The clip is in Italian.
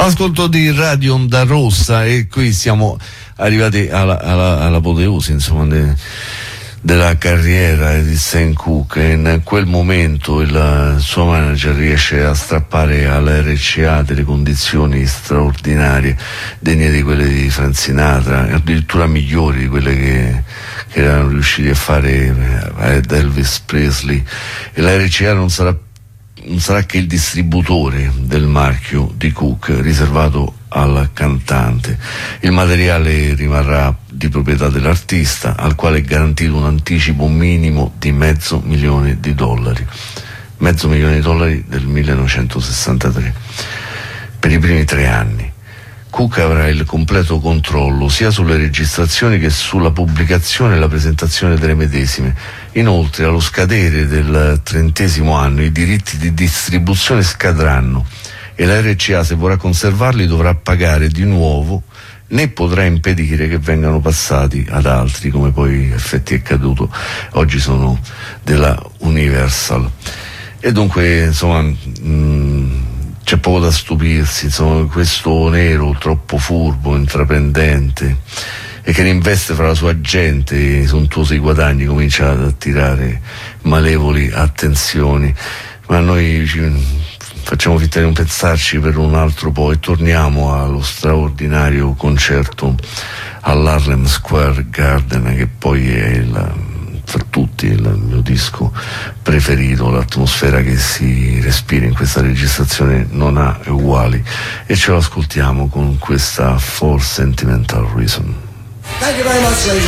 L'ascolto di Radio Onda Rossa, e qui siamo arrivati all'apoteosi, insomma, della carriera di Sam Cooke. In quel momento il suo manager riesce a strappare all'RCA delle condizioni straordinarie, degne di quelle di Frank Sinatra, addirittura migliori di quelle che erano riusciti a fare ad Elvis Presley, e l'RCA non sarà che il distributore del marchio di Cooke riservato al cantante. Il materiale rimarrà di proprietà dell'artista, al quale è garantito un anticipo minimo di $500,000. $500,000 del 1963. Per i primi 3 anni. Cooke avrà il completo controllo sia sulle registrazioni che sulla pubblicazione e la presentazione delle medesime. Inoltre, allo scadere del 30° anno, i diritti di distribuzione scadranno e la RCA, se vorrà conservarli, dovrà pagare di nuovo, né potrà impedire che vengano passati ad altri, come poi effetti è accaduto. Oggi sono della Universal. E dunque, insomma, c'è poco da stupirsi, insomma, questo nero troppo furbo, intraprendente, e che investe fra la sua gente e i sontuosi guadagni comincia ad attirare malevoli attenzioni. Ma noi facciamo finta di non pensarci per un altro po' e torniamo allo straordinario concerto all'Harlem Square Garden, che poi è per tutti il mio disco preferito. L'atmosfera che si respira in questa registrazione non ha uguali, e ce lo ascoltiamo con questa For Sentimental Reason. Thank you very much, ladies.